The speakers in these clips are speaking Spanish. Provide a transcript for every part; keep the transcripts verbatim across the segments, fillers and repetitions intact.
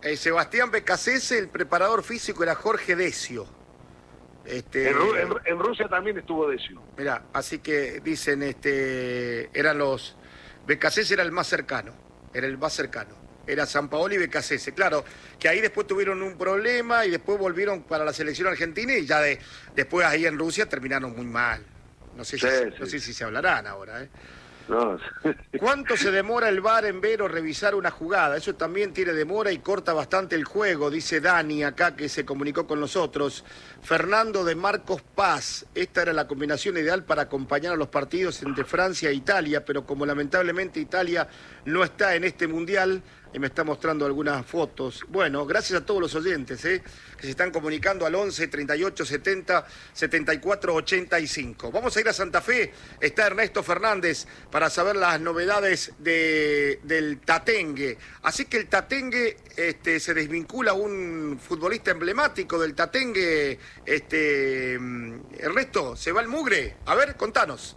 eh, Sebastián Becasese, el preparador físico era Jorge Decio. Este, en, Ru- en, en Rusia también estuvo Decio. Mirá, así que dicen, este, eran los... Becasese era el más cercano, era el más cercano. Era Sampaoli y Becasese. Claro, que ahí después tuvieron un problema y después volvieron para la selección argentina y ya de, después ahí en Rusia terminaron muy mal. No sé, Sí, si, sí. no sé si se hablarán ahora, ¿eh? No. ¿Cuánto se demora el V A R en ver o revisar una jugada? Eso también tiene demora y corta bastante el juego, dice Dani acá que se comunicó con nosotros. Fernando de Marcos Paz, esta era la combinación ideal para acompañar a los partidos entre Francia e Italia, pero como lamentablemente Italia no está en este mundial, y me está mostrando algunas fotos. Bueno, gracias a todos los oyentes, ¿eh? que se están comunicando al once, treinta y ocho, setenta, setenta y cuatro, ochenta y cinco. Vamos a ir a Santa Fe, está Ernesto Fernández para saber las novedades de, del Tatengue. Así que el Tatengue este, se desvincula un futbolista emblemático del Tatengue. Este, Ernesto, ¿se va el mugre? A ver, contanos.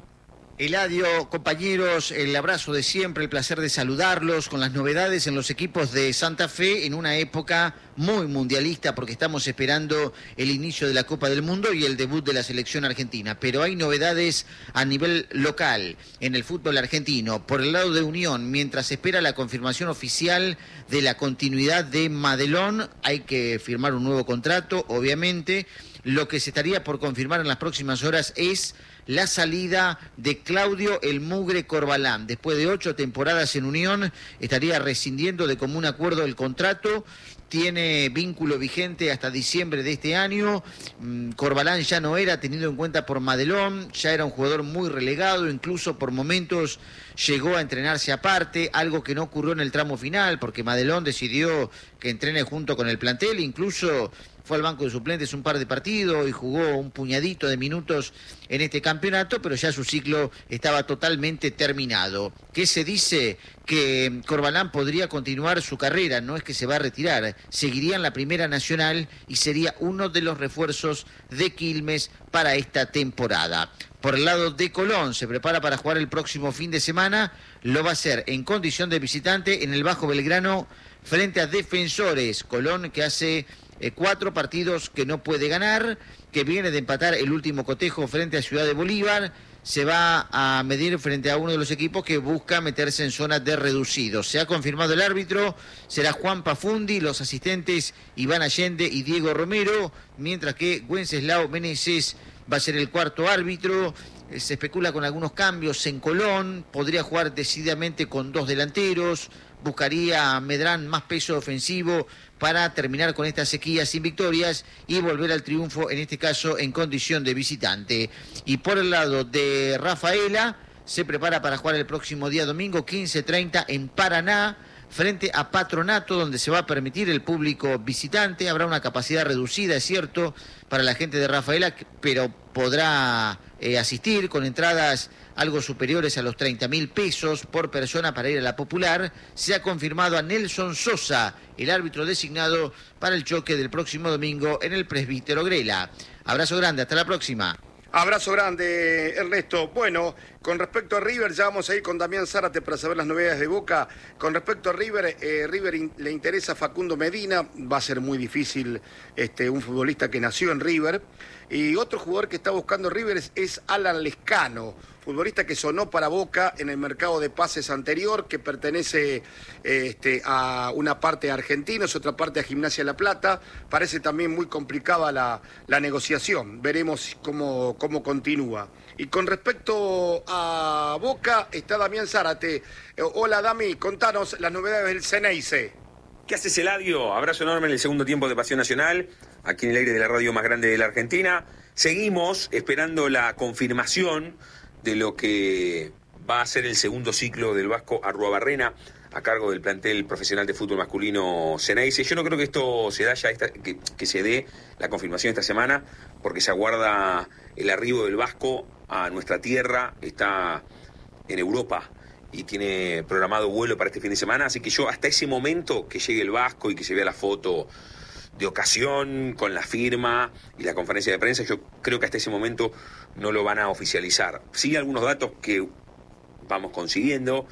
Eladio, compañeros, el abrazo de siempre, el placer de saludarlos con las novedades en los equipos de Santa Fe en una época muy mundialista porque estamos esperando el inicio de la Copa del Mundo y el debut de la selección argentina. Pero hay novedades a nivel local en el fútbol argentino. Por el lado de Unión, mientras se espera la confirmación oficial de la continuidad de Madelón, hay que firmar un nuevo contrato, obviamente. Lo que se estaría por confirmar en las próximas horas es la salida de Claudio El Mugre Corbalán. Después de ocho temporadas en Unión, estaría rescindiendo de común acuerdo el contrato. Tiene vínculo vigente hasta diciembre de este año. Corbalán ya no era tenido en cuenta por Madelón, ya era un jugador muy relegado, incluso por momentos llegó a entrenarse aparte, algo que no ocurrió en el tramo final, porque Madelón decidió que entrene junto con el plantel, incluso fue al banco de suplentes un par de partidos y jugó un puñadito de minutos en este campeonato, pero ya su ciclo estaba totalmente terminado. ¿Qué se dice? Que Corbalán podría continuar su carrera, no es que se va a retirar, seguiría en la Primera Nacional y sería uno de los refuerzos de Quilmes para esta temporada. Por el lado de Colón, se prepara para jugar el próximo fin de semana, lo va a hacer en condición de visitante en el Bajo Belgrano frente a Defensores. Colón que hace eh, cuatro partidos que no puede ganar, que viene de empatar el último cotejo frente a Ciudad de Bolívar, se va a medir frente a uno de los equipos que busca meterse en zona de reducidos. Se ha confirmado el árbitro, será Juan Pafundi, los asistentes Iván Allende y Diego Romero, mientras que Wenceslao Meneses va a ser el cuarto árbitro. Se especula con algunos cambios en Colón, podría jugar decididamente con dos delanteros, buscaría a Medrán más peso ofensivo para terminar con esta sequía sin victorias y volver al triunfo, en este caso en condición de visitante. Y por el lado de Rafaela, se prepara para jugar el próximo día domingo quince treinta en Paraná, frente a Patronato, donde se va a permitir el público visitante. Habrá una capacidad reducida, es cierto, para la gente de Rafaela, pero podrá eh, asistir con entradas algo superiores a los treinta mil pesos por persona para ir a la Popular. Se ha confirmado a Nelson Sosa, el árbitro designado para el choque del próximo domingo en el Presbítero Grela. Abrazo grande, hasta la próxima. Abrazo grande, Ernesto. Bueno, con respecto a River, ya vamos a ir con Damián Zárate para saber las novedades de Boca. Con respecto a River, eh, River in, le interesa a Facundo Medina, va a ser muy difícil este, un futbolista que nació en River. Y otro jugador que está buscando River es, es Alan Lescano, futbolista que sonó para Boca en el mercado de pases anterior, que pertenece este, a una parte a Argentinos, otra parte a Gimnasia La Plata. Parece también muy complicada la, la negociación, veremos cómo, cómo continúa. Y con respecto a Boca, está Damián Zárate. Eh, hola Dami, contanos las novedades del Ceneice. ¿Qué haces, Eladio? Abrazo enorme en el segundo tiempo de Pasión Nacional, aquí en el aire de la radio más grande de la Argentina. Seguimos esperando la confirmación de lo que va a ser el segundo ciclo del Vasco Arruabarrena a cargo del plantel profesional de fútbol masculino Ceneice. Yo no creo que esto se da ya esta, que, que se dé la confirmación esta semana, porque se aguarda el arribo del Vasco a nuestra tierra, está en Europa y tiene programado vuelo para este fin de semana, así que yo hasta ese momento que llegue el Vasco y que se vea la foto de ocasión con la firma y la conferencia de prensa, yo creo que hasta ese momento no lo van a oficializar. Sí, algunos datos que vamos consiguiendo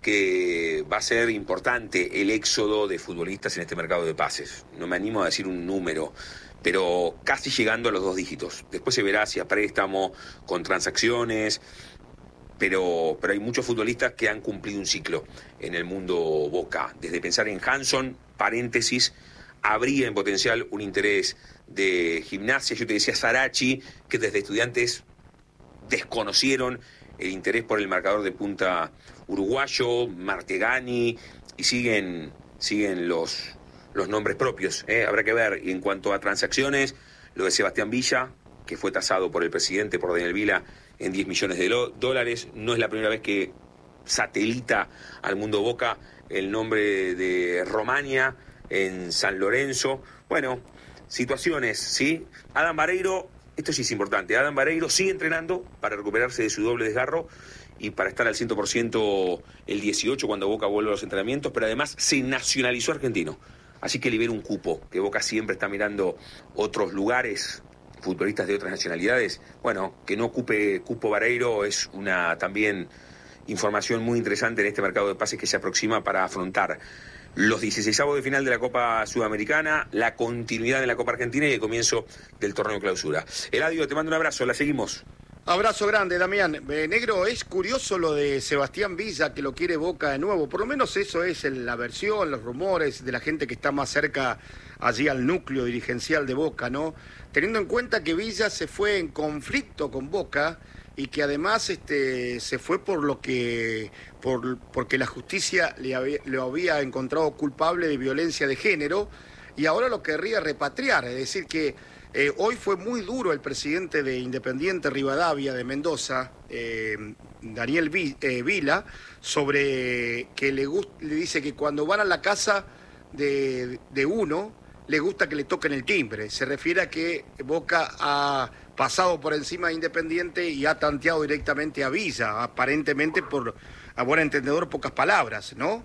que va a ser importante el éxodo de futbolistas en este mercado de pases. No me animo a decir un número, pero casi llegando a los dos dígitos. Después se verá si a préstamo, con transacciones, pero, pero hay muchos futbolistas que han cumplido un ciclo en el mundo Boca. Desde pensar en Hanson, paréntesis, habría en potencial un interés de Gimnasia. Yo te decía Sarachi, que desde Estudiantes desconocieron el interés por el marcador de punta uruguayo, Martegani, y siguen, siguen los, los nombres propios. ¿eh? Habrá que ver. Y en cuanto a transacciones, lo de Sebastián Villa, que fue tasado por el presidente, por Daniel Vila, en diez millones de dólares. No es la primera vez que satelita al mundo Boca el nombre de Romania en San Lorenzo. Bueno, situaciones, ¿sí? Adam Vareiro, esto sí es importante, Adam Vareiro sigue entrenando para recuperarse de su doble desgarro y para estar al cien por ciento el dieciocho cuando Boca vuelve a los entrenamientos, pero además se nacionalizó argentino. Así que libera un cupo, que Boca siempre está mirando otros lugares, futbolistas de otras nacionalidades. Bueno, que no ocupe cupo Vareiro es una también información muy interesante en este mercado de pases que se aproxima para afrontar los dieciseisavos de final de la Copa Sudamericana, la continuidad de la Copa Argentina y el comienzo del torneo clausura. Eladio, te mando un abrazo, la seguimos. Abrazo grande, Damián. Eh, negro, es curioso lo de Sebastián Villa, que lo quiere Boca de nuevo. Por lo menos eso es la versión, los rumores de la gente que está más cerca allí al núcleo dirigencial de Boca, ¿no? Teniendo en cuenta que Villa se fue en conflicto con Boca y que además este, se fue por lo que por porque la justicia le había, lo había encontrado culpable de violencia de género y ahora lo querría repatriar, es decir que eh, hoy fue muy duro el presidente de Independiente Rivadavia de Mendoza, eh, Daniel Vila, sobre que le, gust, le dice que cuando van a la casa de, de uno le gusta que le toquen el timbre. Se refiere a que Boca ha pasado por encima de Independiente y ha tanteado directamente a Villa, aparentemente por, a buen entendedor, pocas palabras, ¿no?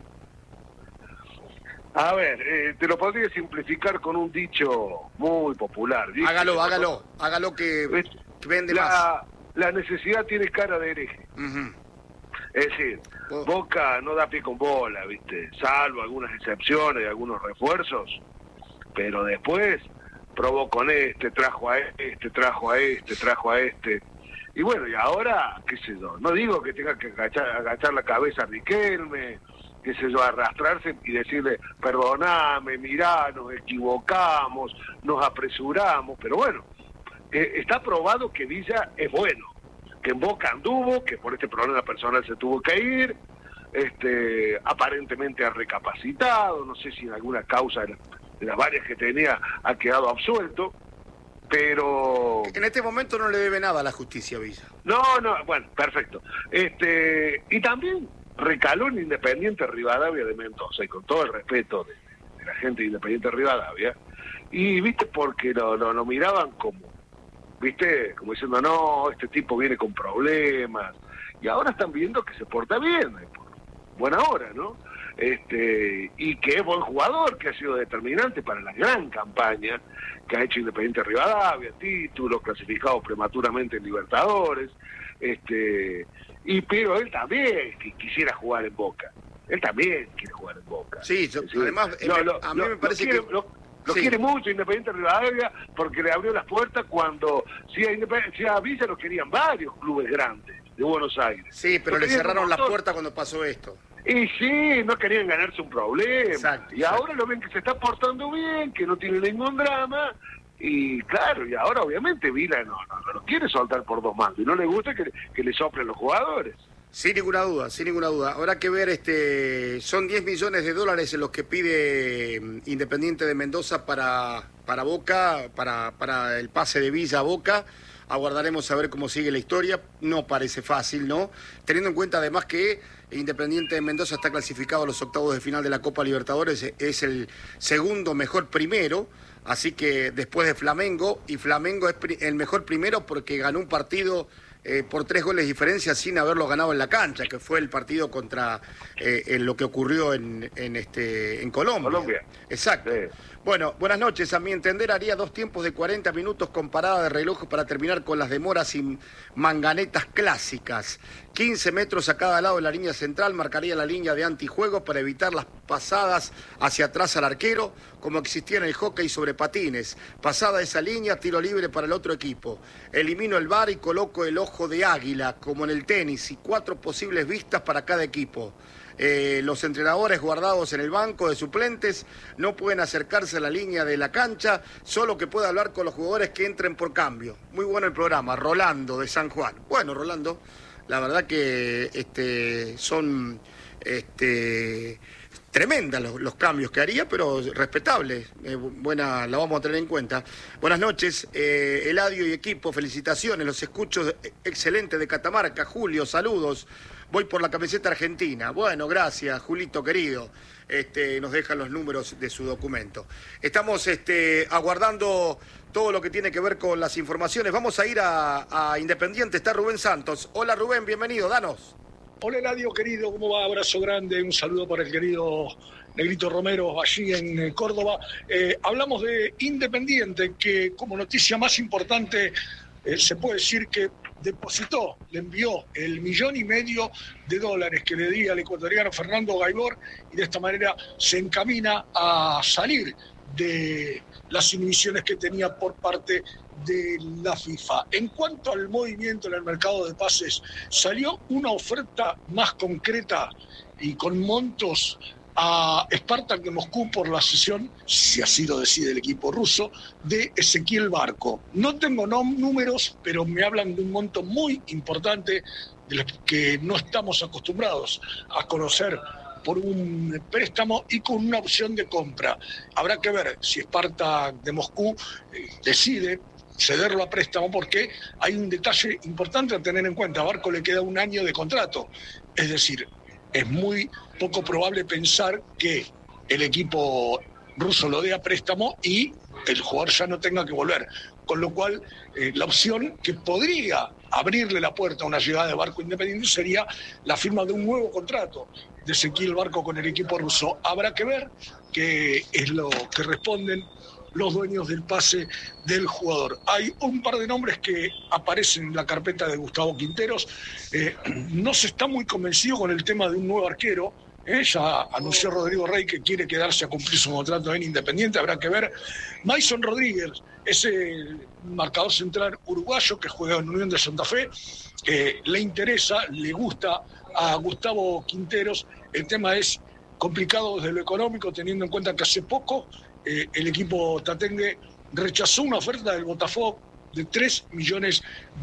A ver, eh, te lo podría simplificar con un dicho muy popular. ¿Viste? Hágalo, hágalo, hágalo que, que vende la, más. La necesidad tiene cara de hereje. Uh-huh. Es decir, oh. Boca no da pie con bola, ¿viste? Salvo algunas excepciones y algunos refuerzos, pero después probó con este, trajo a este, trajo a este, trajo a este. Y bueno, y ahora, qué sé yo, no digo que tenga que agachar, agachar la cabeza a Riquelme, qué sé yo, arrastrarse y decirle, perdoname, mirá, nos equivocamos, nos apresuramos, pero bueno, eh, está probado que Villa es bueno, que en Boca anduvo, que por este problema personal se tuvo que ir, este, aparentemente ha recapacitado, no sé si en alguna causa de, la, de las varias que tenía ha quedado absuelto, pero... En este momento no le debe nada a la justicia, Villa. No, no, bueno, perfecto. Este, y también recaló en Independiente Rivadavia de Mendoza, y con todo el respeto de, de la gente de Independiente Rivadavia, y viste, porque lo, lo, lo miraban como, viste, como diciendo, no, este tipo viene con problemas, y ahora están viendo que se porta bien, por buena hora, ¿no? Este, y que es buen jugador, que ha sido determinante para la gran campaña que ha hecho Independiente Rivadavia, títulos clasificados prematuramente en Libertadores, este, y pero él también que quisiera jugar en Boca, él también quiere jugar en Boca. Sí, yo, decir, además lo, lo, a mí lo, me parece lo quiere, que... Lo, lo sí. quiere mucho Independiente Rivadavia porque le abrió las puertas cuando, si a, si a Villa lo querían varios clubes grandes de Buenos Aires. Sí, pero le cerraron las puertas cuando pasó esto. Y sí, no querían ganarse un problema. Exacto, y exacto. ahora lo ven que se está portando bien, que no tiene ningún drama. Y claro, y ahora obviamente Vila no, no, no lo quiere soltar por dos mandos. Y no le gusta que, que le soplen los jugadores. Sin ninguna duda, sin ninguna duda. Habrá que ver, este, son diez millones de dólares en los que pide Independiente de Mendoza para, para Boca, para, para el pase de Villa a Boca. Aguardaremos a ver cómo sigue la historia. No parece fácil, ¿no? Teniendo en cuenta además que Independiente de Mendoza está clasificado a los octavos de final de la Copa Libertadores, es el segundo mejor primero, así que después de Flamengo, y Flamengo es el mejor primero porque ganó un partido eh, por tres goles de diferencia sin haberlo ganado en la cancha, que fue el partido contra eh, en lo que ocurrió en, en, este, en Colombia. Colombia. Exacto. Sí. Bueno, buenas noches. A mi entender haría dos tiempos de cuarenta minutos con parada de reloj para terminar con las demoras y manganetas clásicas. quince metros a cada lado de la línea central, marcaría la línea de antijuego para evitar las pasadas hacia atrás al arquero, como existía en el hockey sobre patines. Pasada esa línea, tiro libre para el otro equipo. Elimino el V A R y coloco el ojo de águila, como en el tenis, y cuatro posibles vistas para cada equipo. Eh, los entrenadores guardados en el banco de suplentes no pueden acercarse a la línea de la cancha, solo que puede hablar con los jugadores que entren por cambio. Muy bueno el programa. Rolando de San Juan. Bueno, Rolando, la verdad que este, son este, tremendas los, los cambios que haría, pero respetables. Eh, buena, la vamos a tener en cuenta. Buenas noches, eh, Eladio y equipo, felicitaciones, los escucho excelente de Catamarca. Julio, saludos. Voy por la camiseta argentina. Bueno, gracias, Julito querido. Este, nos dejan los números de su documento. Estamos este, aguardando todo lo que tiene que ver con las informaciones. Vamos a ir a, a Independiente. Está Rubén Santos. Hola Rubén, bienvenido, danos. Hola Eladio querido, ¿cómo va? Abrazo grande, un saludo para el querido Negrito Romero allí en Córdoba. Eh, hablamos de Independiente, que como noticia más importante eh, se puede decir que depositó, le envió el millón y medio de dólares que le di al ecuatoriano Fernando Gaibor y de esta manera se encamina a salir de las inhibiciones que tenía por parte de la FIFA. En cuanto al movimiento en el mercado de pases, salió una oferta más concreta y con montos a Spartak de Moscú por la cesión, si así lo decide el equipo ruso, de Ezequiel Barco. No tengo no, números, pero me hablan de un monto muy importante de los que no estamos acostumbrados a conocer por un préstamo y con una opción de compra. Habrá que ver si Spartak de Moscú eh, decide cederlo a préstamo, porque hay un detalle importante a tener en cuenta. A Barco le queda un año de contrato, es decir, es muy poco probable pensar que el equipo ruso lo dé a préstamo y el jugador ya no tenga que volver. Con lo cual, eh, la opción que podría abrirle la puerta a una llegada de Barco Independiente sería la firma de un nuevo contrato de Ezequiel Barco con el equipo ruso. Habrá que ver qué es lo que responden los dueños del pase del jugador. Hay un par de nombres que aparecen en la carpeta de Gustavo Quinteros. Eh, no se está muy convencido con el tema de un nuevo arquero. Eh, ya anunció Rodrigo Rey que quiere quedarse a cumplir su contrato en Independiente. Habrá que ver. Mason Rodríguez, ese marcador central uruguayo que juega en Unión de Santa Fe, eh, le interesa, le gusta a Gustavo Quinteros. El tema es complicado desde lo económico, teniendo en cuenta que hace poco Eh, el equipo tatengue rechazó una oferta del Botafogo de tres millones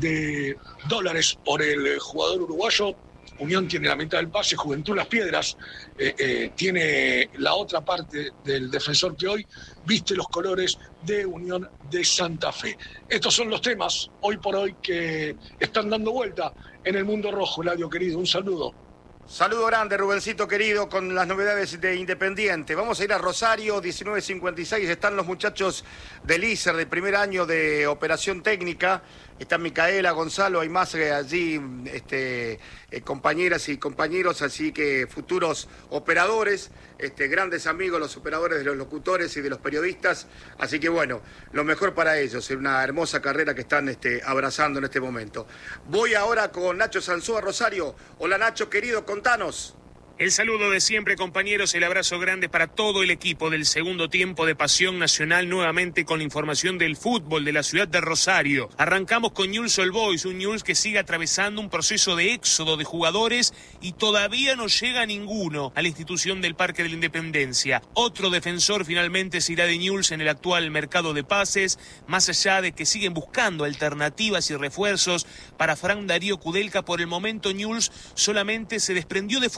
de dólares por el jugador uruguayo. Unión tiene la mitad del pase, Juventud Las Piedras eh, eh, tiene la otra parte del defensor que hoy viste los colores de Unión de Santa Fe. Estos son los temas hoy por hoy que están dando vuelta en el mundo rojo. Eladio querido, un saludo. Saludo grande, Rubencito querido, con las novedades de Independiente. Vamos a ir a Rosario, diecinueve cincuenta y seis. Están los muchachos del I S E R, del primer año de operación técnica. Está Micaela, Gonzalo, hay más eh, allí este, eh, compañeras y compañeros, así que futuros operadores, este, grandes amigos, los operadores de los locutores y de los periodistas. Así que bueno, lo mejor para ellos, es una hermosa carrera que están este, abrazando en este momento. Voy ahora con Nacho Sanzúa, Rosario. Hola Nacho, querido, contanos. El saludo de siempre, compañeros, el abrazo grande para todo el equipo del segundo tiempo de Pasión Nacional, nuevamente con la información del fútbol de la ciudad de Rosario. Arrancamos con Newell's Old Boys, un Newell's que sigue atravesando un proceso de éxodo de jugadores y todavía no llega ninguno a la institución del Parque de la Independencia. Otro defensor finalmente se irá de Newell's en el actual mercado de pases, más allá de que siguen buscando alternativas y refuerzos para Fran Darío Kudelka. Por el momento Newell's solamente se desprendió de futbolistas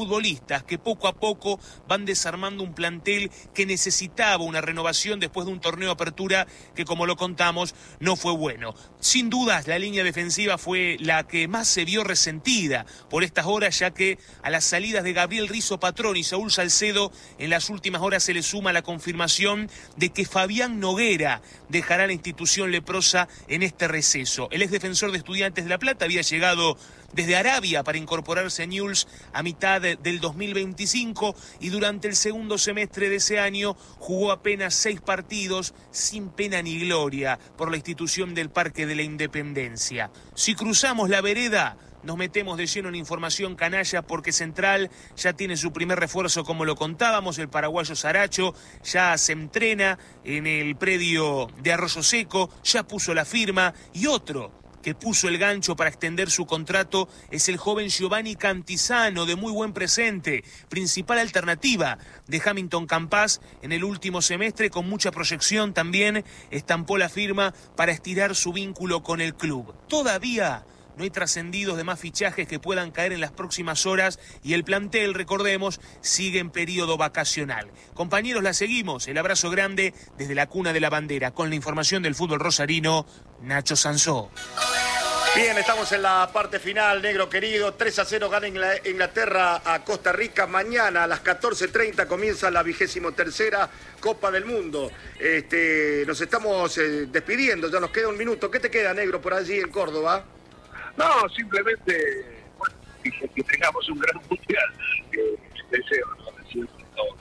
futbolistas que poco a poco van desarmando un plantel que necesitaba una renovación después de un torneo de apertura que, como lo contamos, no fue bueno. Sin dudas, la línea defensiva fue la que más se vio resentida por estas horas, ya que a las salidas de Gabriel Rizo Patrón y Saúl Salcedo, en las últimas horas se le suma la confirmación de que Fabián Noguera dejará la institución leprosa en este receso. El exdefensor de Estudiantes de La Plata había llegado desde Arabia para incorporarse a Newell's a mitad de, del dos mil veinticinco y durante el segundo semestre de ese año jugó apenas seis partidos sin pena ni gloria por la institución del Parque de la Independencia. Si cruzamos la vereda, nos metemos de lleno en información canalla porque Central ya tiene su primer refuerzo, como lo contábamos. El paraguayo Saracho ya se entrena en el predio de Arroyo Seco, ya puso la firma, y otro que puso el gancho para extender su contrato es el joven Giovanni Cantizano, de muy buen presente, principal alternativa de Hamilton Campas en el último semestre, con mucha proyección también, estampó la firma para estirar su vínculo con el club. Todavía no hay trascendidos de más fichajes que puedan caer en las próximas horas y el plantel, recordemos, sigue en periodo vacacional. Compañeros, la seguimos. El abrazo grande desde la cuna de la bandera. Con la información del fútbol rosarino, Nacho Sansó. Bien, estamos en la parte final, negro querido. tres a cero gana Inglaterra a Costa Rica. Mañana a las catorce treinta comienza la vigésimo tercera Copa del Mundo. Este, nos estamos eh, despidiendo, ya nos queda un minuto. ¿Qué te queda, negro, por allí en Córdoba? No, simplemente, bueno, que tengamos un gran mundial, que deseo, ¿no? Decir todos,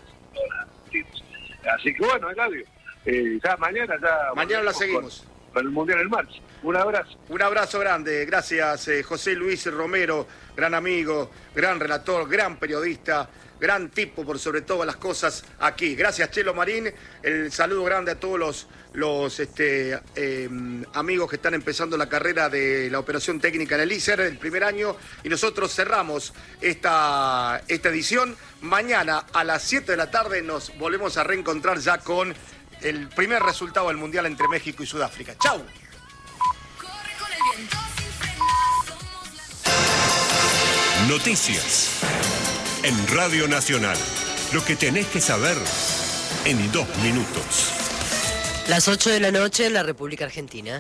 todas. Así que bueno, Eladio, eh, ya mañana ya... Mañana la seguimos. Con, con el mundial en marcha. Un abrazo. Un abrazo grande, gracias eh, José Luis Romero, gran amigo, gran relator, gran periodista, gran tipo por sobre todas las cosas aquí. Gracias, Chelo Marín, el saludo grande a todos los, los este, eh, amigos que están empezando la carrera de la operación técnica en el I S E R, el primer año, y nosotros cerramos esta, esta edición. Mañana a las siete de la tarde nos volvemos a reencontrar ya con el primer resultado del Mundial entre México y Sudáfrica. ¡Chau! Noticias en Radio Nacional. Lo que tenés que saber en dos minutos. Las ocho de la noche en la República Argentina.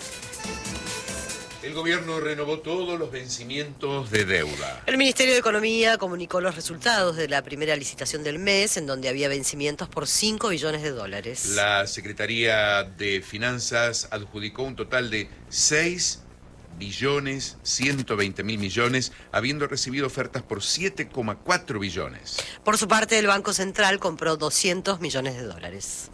El gobierno renovó todos los vencimientos de deuda. El Ministerio de Economía comunicó los resultados de la primera licitación del mes, en donde había vencimientos por cinco billones de dólares. La Secretaría de Finanzas adjudicó un total de seis billones ciento veinte mil millones, habiendo recibido ofertas por siete coma cuatro billones. Por su parte, el Banco Central compró doscientos millones de dólares.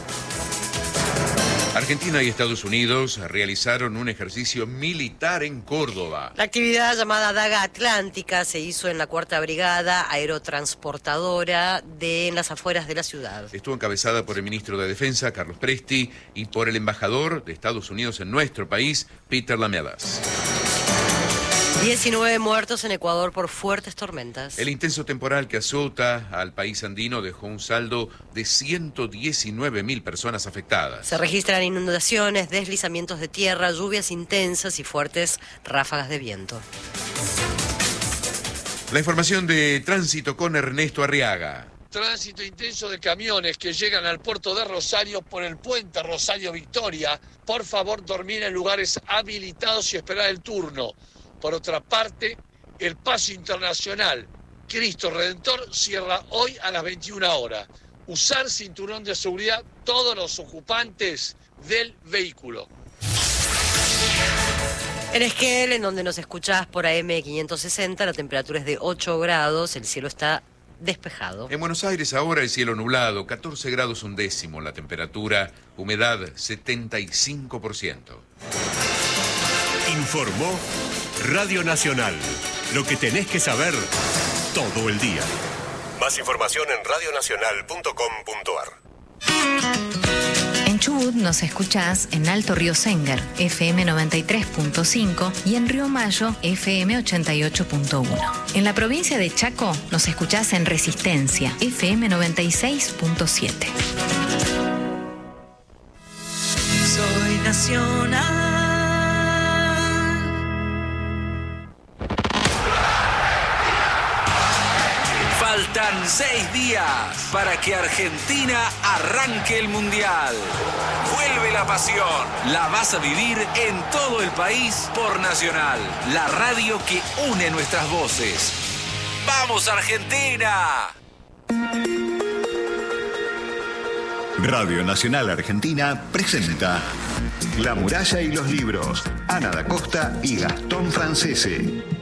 Argentina y Estados Unidos realizaron un ejercicio militar en Córdoba. La actividad llamada Daga Atlántica se hizo en la Cuarta Brigada Aerotransportadora de en las afueras de la ciudad. Estuvo encabezada por el ministro de Defensa, Carlos Presti, y por el embajador de Estados Unidos en nuestro país, Peter Lamedas. diecinueve muertos en Ecuador por fuertes tormentas. El intenso temporal que azota al país andino dejó un saldo de ciento diecinueve mil personas afectadas. Se registran inundaciones, deslizamientos de tierra, lluvias intensas y fuertes ráfagas de viento. La información de tránsito con Ernesto Arriaga. Tránsito intenso de camiones que llegan al puerto de Rosario por el puente Rosario Victoria. Por favor, dormir en lugares habilitados y esperar el turno. Por otra parte, el paso internacional Cristo Redentor cierra hoy a las veintiuna horas. Usar cinturón de seguridad todos los ocupantes del vehículo. En Esquel, en donde nos escuchás por A M quinientos sesenta, la temperatura es de ocho grados, el cielo está despejado. En Buenos Aires ahora el cielo nublado, catorce grados un décimo la temperatura, humedad setenta y cinco por ciento. Informó Radio Nacional. Lo que tenés que saber todo el día. Más información en radio nacional punto com punto a r. En Chubut nos escuchás en Alto Río Sengar, F M noventa y tres punto cinco, y en Río Mayo, F M ochenta y ocho punto uno. En la provincia de Chaco nos escuchás en Resistencia, F M noventa y seis punto siete. Soy nacional. Faltan seis días para que Argentina arranque el Mundial. Vuelve la pasión. La vas a vivir en todo el país por Nacional, la radio que une nuestras voces. ¡Vamos, Argentina! Radio Nacional Argentina presenta La muralla y los libros. Ana da Costa y Gastón Francese.